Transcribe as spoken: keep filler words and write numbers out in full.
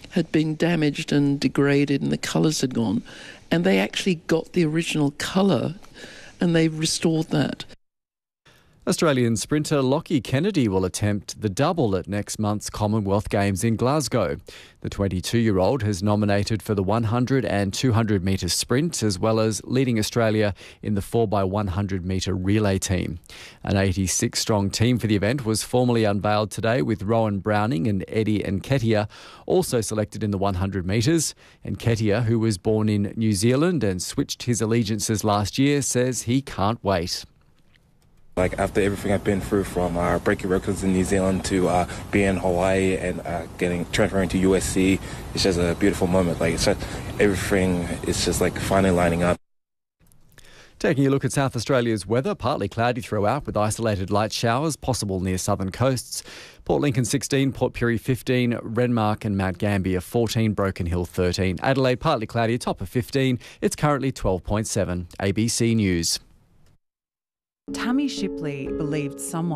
had been damaged and degraded and the colours had gone, and they actually got the original colour and they restored that. Australian sprinter Lockie Kennedy will attempt the double at next month's Commonwealth Games in Glasgow. The twenty-two-year-old has nominated for the one hundred and two hundred metre sprint, as well as leading Australia in the four by one hundred metre relay team. An eighty-six strong team for the event was formally unveiled today, with Rowan Browning and Eddie Nketiah also selected in the one hundred metres. Nketiah, who was born in New Zealand and switched his allegiances last year, says he can't wait. Like, after everything I've been through, from uh, breaking records in New Zealand to uh, being in Hawaii and uh, getting transferring to U S C, it's just a beautiful moment. Like, it's just, everything is just like finally lining up. Taking a look at South Australia's weather, partly cloudy throughout with isolated light showers possible near southern coasts. Port Lincoln sixteen, Port Pirie fifteen, Renmark and Mount Gambier fourteen, Broken Hill thirteen. Adelaide partly cloudy, a top of fifteen. It's currently twelve point seven. A B C News. Tammy Shipley believed someone